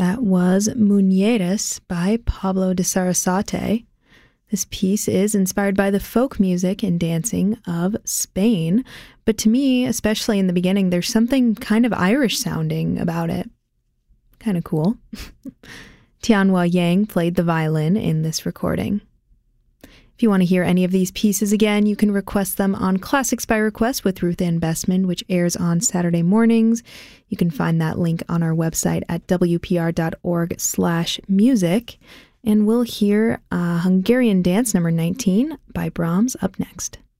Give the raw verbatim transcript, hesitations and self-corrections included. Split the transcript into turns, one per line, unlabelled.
That was Muñeres by Pablo de Sarasate. This piece is inspired by the folk music and dancing of Spain, but to me, especially in the beginning, there's something kind of Irish sounding about it. Kind of cool. Tianhua Yang played the violin in this recording. If you want to hear any of these pieces again, you can request them on Classics by Request with Ruth Ann Bestman, which airs on Saturday mornings. You can find that link on our website at w p r dot org slash music. And we'll hear uh, Hungarian Dance number nineteen by Brahms up next.